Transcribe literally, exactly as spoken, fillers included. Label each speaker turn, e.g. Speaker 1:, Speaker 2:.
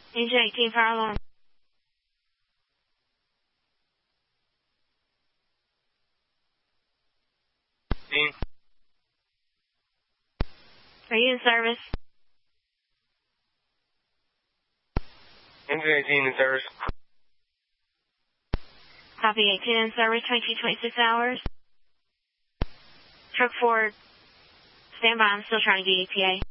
Speaker 1: Engine eighteen, fire alarm.
Speaker 2: Dean.
Speaker 1: Are you in service?
Speaker 2: Engine eighteen in service.
Speaker 1: Copy eighteen in service, twenty-two, twenty-six hours. Truck Ford, stand by, I'm still trying to get E T A.